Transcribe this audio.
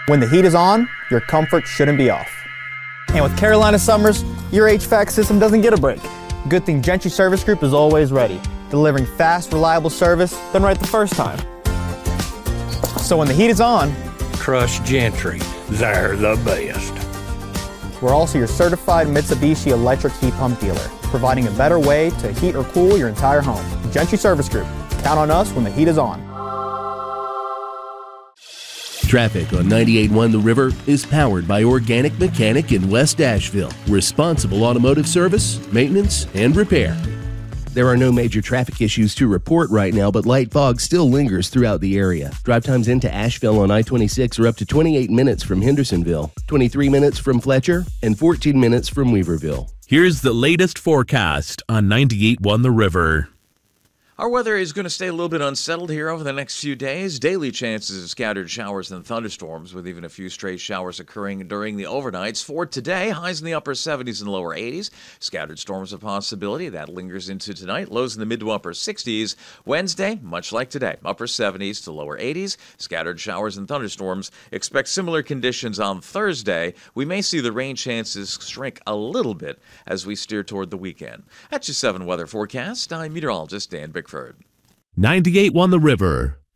When the heat is on, your comfort shouldn't be off. And with Carolina summers, your HVAC system doesn't get a break. Good thing Gentry Service Group is always ready, delivering fast, reliable service done right the first time. So when the heat is on, trust Gentry. They're the best. We're also your certified Mitsubishi electric heat pump dealer, providing a better way to heat or cool your entire home. Gentry Service Group. Count on us when the heat is on. Traffic on 98.1 The River is powered by Organic Mechanic in West Asheville. Responsible automotive service, maintenance, and repair. There are no major traffic issues to report right now, but light fog still lingers throughout the area. Drive times into Asheville on I-26 are up to 28 minutes from Hendersonville, 23 minutes from Fletcher, and 14 minutes from Weaverville. Here's the latest forecast on 98.1 The River. Our weather is going to stay a little bit unsettled here over the next few days. Daily chances of scattered showers and thunderstorms, with even a few stray showers occurring during the overnights. For today, highs in the upper 70s and lower 80s. Scattered storms a possibility. That lingers into tonight. Lows in the mid to upper 60s. Wednesday, much like today, upper 70s to lower 80s. Scattered showers and thunderstorms. Expect similar conditions on Thursday. We may see the rain chances shrink a little bit as we steer toward the weekend. That's your 7 weather forecast. I'm meteorologist Dan Bickford. 98.1 The River.